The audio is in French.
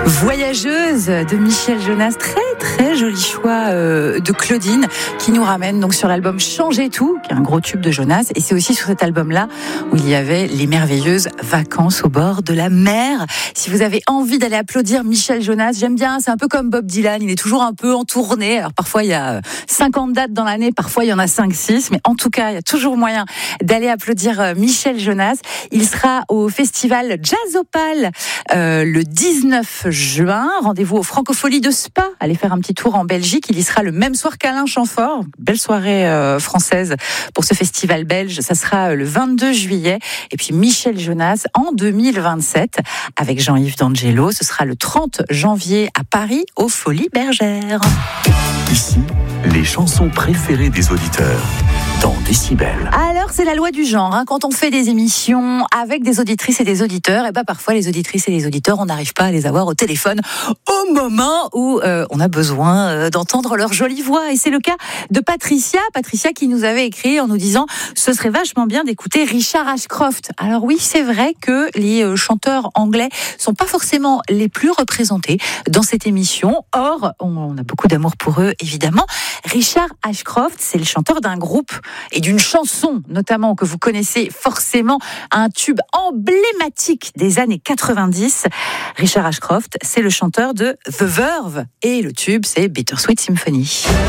Voyageuse de Michel Jonas, très joli choix de Claudine qui nous ramène donc sur l'album Changer tout, qui est un gros tube de Jonas, et c'est aussi sur cet album-là où il y avait les merveilleuses vacances au bord de la mer. Si vous avez envie d'aller applaudir Michel Jonas, j'aime bien, c'est un peu comme Bob Dylan, il est toujours un peu en tournée. Alors parfois il y a 50 dates dans l'année, parfois il y en a 5-6, mais en tout cas il y a toujours moyen d'aller applaudir Michel Jonas. Il sera au festival Jazzopal le 19 juin. Rendez-vous au Francophonie de Spa. Allez faire un petit tour en Belgique. Il y sera le même soir qu'Alain Chamfort. Belle soirée française pour ce festival belge. Ça sera le 22 juillet. Et puis Michel Jonas en 2027 avec Jean-Yves D'Angelo. Ce sera le 30 janvier à Paris aux Folies Bergères. Ici, les chansons préférées des auditeurs. Dans Décibel. Alors, c'est la loi du genre. Quand on fait des émissions avec des auditrices et des auditeurs, et parfois les auditrices et les auditeurs, on n'arrive pas à les avoir au téléphone au moment où on a besoin d'entendre leur jolie voix. Et c'est le cas de Patricia qui nous avait écrit en nous disant « Ce serait vachement bien d'écouter Richard Ashcroft ». Alors oui, c'est vrai que les chanteurs anglais sont pas forcément les plus représentés dans cette émission. Or, on a beaucoup d'amour pour eux, évidemment. Richard Ashcroft, c'est le chanteur d'un groupe et d'une chanson, notamment, que vous connaissez forcément, un tube emblématique des années 90. Richard Ashcroft, c'est le chanteur de The Verve, et le tube, c'est Bittersweet Symphony.